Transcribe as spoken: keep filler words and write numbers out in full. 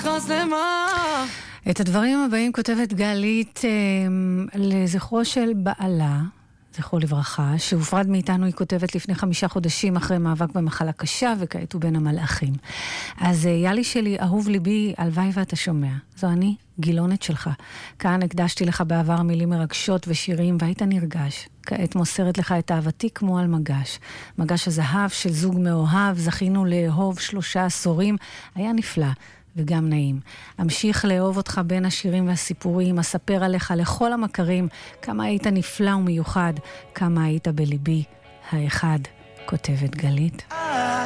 את הדברים הבאים כותבת גלית לזכרו של בעלה, זכרו לברכה, שהופרד מאיתנו. היא כותבת לפני חמישה חודשים אחרי מאבק במחלה קשה, וכעת הוא בין המלאכים. אז יאלי שלי, אהוב ליבי, הלוואי ואתה שומע. זו אני, גילונת שלך. כאן הקדשתי לך בעבר מילים מרגשות ושירים, והיית נרגש. כעת מוסרת לך את אהבתי כמו על מגש. מגש הזהב של זוג מאוהב, זכינו לאהוב שלושה עשורים, היה נפלא. וגם נעים. אמשיך לאהוב אותך בין השירים והסיפורים, אספר עליך לכל המכרים, כמה היית נפלא ומיוחד, כמה היית בליבי האחד, כותבת גלית.